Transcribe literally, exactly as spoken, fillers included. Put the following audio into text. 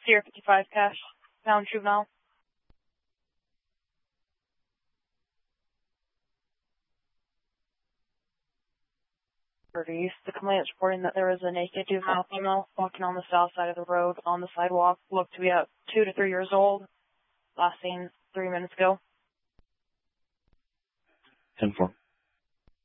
Sierra fifty-five cash, pound juvenile. The complaint is reporting that there is a naked juvenile female walking on the south side of the road on the sidewalk, looked to be about two to three years old, last seen three minutes ago. ten four.